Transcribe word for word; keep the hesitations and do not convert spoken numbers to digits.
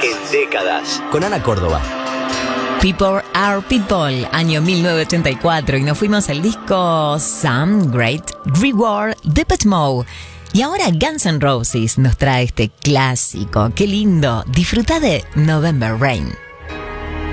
en décadas. Con Ana Córdoba. People Are People, año mil novecientos ochenta y cuatro, y nos fuimos al disco Some Great Reward de Depeche Mode. Y ahora Guns N' Roses nos trae este clásico. ¡Qué lindo! Disfruta de November Rain.